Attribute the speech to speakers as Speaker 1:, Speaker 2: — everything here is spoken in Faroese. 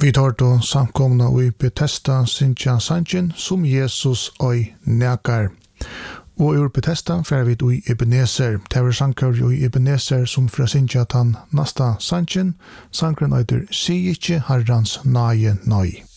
Speaker 1: Vi tar då samkomna och i Betesta Sintja Sanchen som Jesus oj näkar. Og ur Betesta fer vi i Ebenezer. Tever sankar i Ebenezer som fra Sintja tan nasta Sanchen. Sankren øyder «Si ikkje herrans nage nøy».